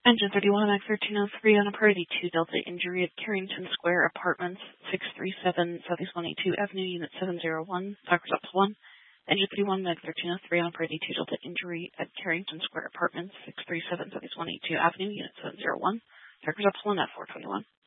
Engine 31, Max 1303 on a Priority 2 Delta injury at Carrington Square Apartments, 637 Southeast 182 Avenue, Unit 701, Doctors Up 1. Engine 31, Max 1303 on a Priority 2 Delta injury at Carrington Square Apartments, 637 Southeast 182 Avenue, Unit 701, Doctors Up 1 at 421.